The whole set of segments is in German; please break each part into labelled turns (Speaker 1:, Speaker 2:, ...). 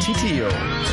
Speaker 1: Titio.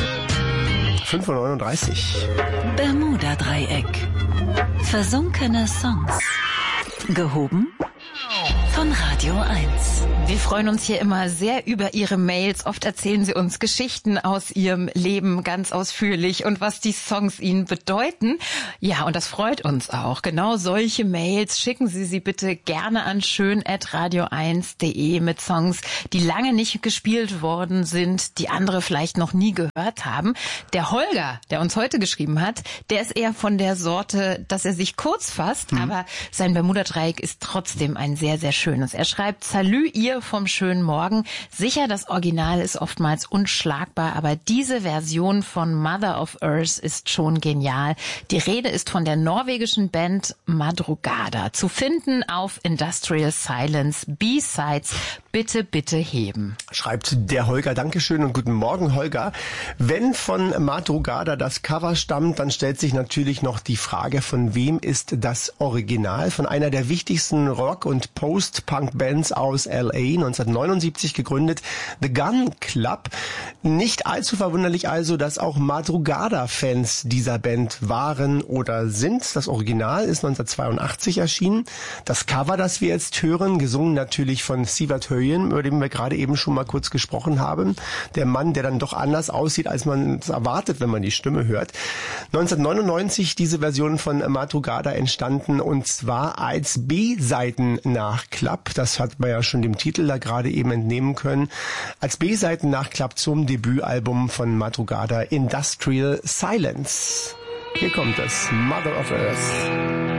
Speaker 1: 5:39 Uhr.
Speaker 2: Bermuda-Dreieck. Versunkene Songs. Gehoben von Radio 1.
Speaker 3: Wir freuen uns hier immer sehr über Ihre Mails. Oft erzählen Sie uns Geschichten aus Ihrem Leben ganz ausführlich und was die Songs Ihnen bedeuten. Ja, und das freut uns auch. Genau solche Mails schicken Sie sie bitte gerne an schön@radio1.de mit Songs, die lange nicht gespielt worden sind, die andere vielleicht noch nie gehört haben. Der Holger, der uns heute geschrieben hat, der ist eher von der Sorte, dass er sich kurz fasst, aber sein Bermuda-Dreieck ist trotzdem ein sehr, sehr schönes. Er schreibt: Salü ihr vom schönen Morgen. Sicher, das Original ist oftmals unschlagbar, aber diese Version von Mother of Earth ist schon genial. Die Rede ist von der norwegischen Band Madrugada. Zu finden auf Industrial Silence B-Sides. Bitte, bitte heben.
Speaker 1: Schreibt der Holger. Dankeschön und guten Morgen, Holger. Wenn von Madrugada das Cover stammt, dann stellt sich natürlich noch die Frage, von wem ist das Original? Von einer der wichtigsten Rock- und Post-Punk-Bands aus L.A., 1979 gegründet, The Gun Club. Nicht allzu verwunderlich also, dass auch Madrugada-Fans dieser Band waren oder sind. Das Original ist 1982 erschienen. Das Cover, das wir jetzt hören, gesungen natürlich von Sivert Høyen, über den wir gerade eben schon mal kurz gesprochen haben. Der Mann, der dann doch anders aussieht, als man es erwartet, wenn man die Stimme hört. 1999 diese Version von Madrugada entstanden, und zwar als B-Seiten-Nachklapp. Das hat man ja schon dem Titel da gerade eben entnehmen können. Als B-Seiten-Nachklapp zum Debütalbum von Madrugada, Industrial Silence. Hier kommt es, Mother of Earth.